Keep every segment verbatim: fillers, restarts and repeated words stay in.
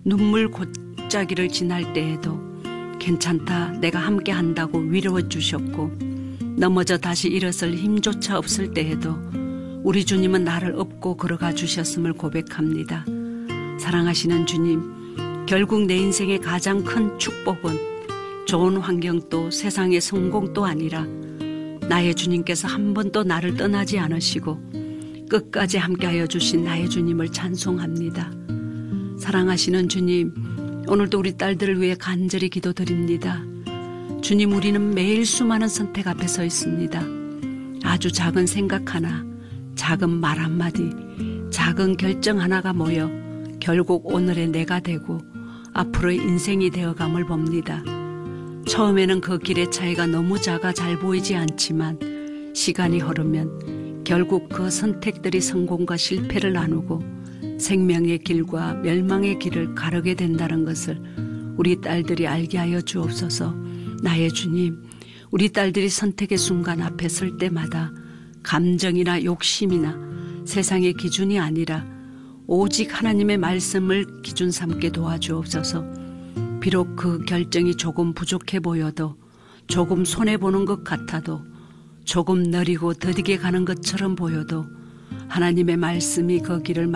눈물 골짜기를 지날 때에도 괜찮다, 내가 함께 한다고 위로해 주셨고, 넘어져 다시 일어설 힘조차 없을 때에도 우리 주님은 나를 업고 걸어가 주셨음을 고백합니다. 사랑하시는 주님, 결국 내 인생의 가장 큰 축복은 좋은 환경도 세상의 성공도 아니라 나의 주님께서 한 번도 나를 떠나지 않으시고 끝까지 함께하여 주신 나의 주님을 찬송합니다. 사랑하시는 주님, 오늘도 우리 딸들을 위해 간절히 기도드립니다. 주님, 우리는 매일 수많은 선택 앞에 서 있습니다. 아주 작은 생각 하나, 작은 말 한마디, 작은 결정 하나가 모여 결국 오늘의 내가 되고 앞으로의 인생이 되어감을 봅니다. 처음에는 그 길의 차이가 너무 작아 잘 보이지 않지만 시간이 흐르면 결국 그 선택들이 성공과 실패를 나누고 생명의 길과 멸망의 길을 가르게 된다는 것을 우리 딸들이 알게 하여 주옵소서. 나의 주님, 우리 딸들이 선택의 순간 앞에 설 때마다 감정이나 욕심이나 세상의 기준이 아니라 오직 하나님의 말씀을 기준 삼게 도와주옵소서. 비록 그 결정이 조금 부족해 보여도, 조금 손해보는 것 같아도, 조금 느리고 더디게 가는 것처럼 보여도 하나님의 말씀이 그 길을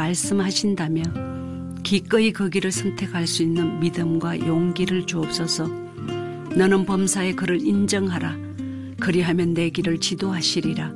말씀하신다면 기꺼이 그 길을 선택할 수 있는 믿음과 용기를 주옵소서. 너는 범사의 그를 인정하라. 그리하면 내 길을 지도하시리라.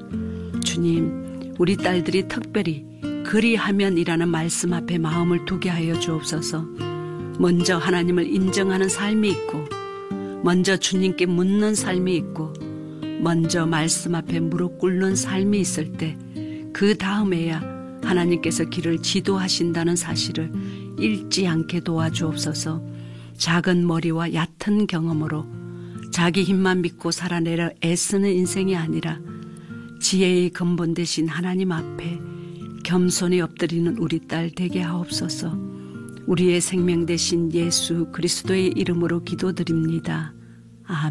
주님, 우리 딸들이 특별히 그리하면이라는 말씀 앞에 마음을 두게 하여 주옵소서. 먼저 하나님을 인정하는 삶이 있고, 먼저 주님께 묻는 삶이 있고, 먼저 말씀 앞에 무릎 꿇는 삶이 있을 때 그 다음에야 하나님께서 길을 지도하신다는 사실을 잊지 않게 도와주옵소서. 작은 머리와 얕은 경험으로 자기 힘만 믿고 살아내려 애쓰는 인생이 아니라 지혜의 근본 되신 하나님 앞에 겸손히 엎드리는 우리 딸 되게 하옵소서. 우리의 생명 되신 예수 그리스도의 이름으로 기도드립니다.